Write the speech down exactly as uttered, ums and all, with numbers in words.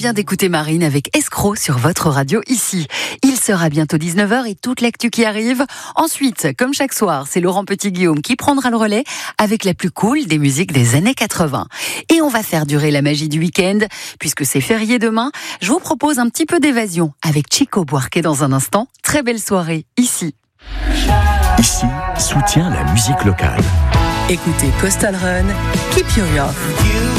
vient d'écouter Marine avec Escroc sur votre radio ici. Il sera bientôt dix-neuf heures et toute l'actu qui arrive. Ensuite, comme chaque soir, c'est Laurent Petit-Guillaume qui prendra le relais avec la plus cool des musiques des années quatre-vingts. Et on va faire durer la magie du week-end, puisque c'est férié demain. Je vous propose un petit peu d'évasion avec Chico Buarque dans un instant. Très belle soirée ici. Ici, soutient la musique locale. Écoutez Coastal Run, Keep You Young.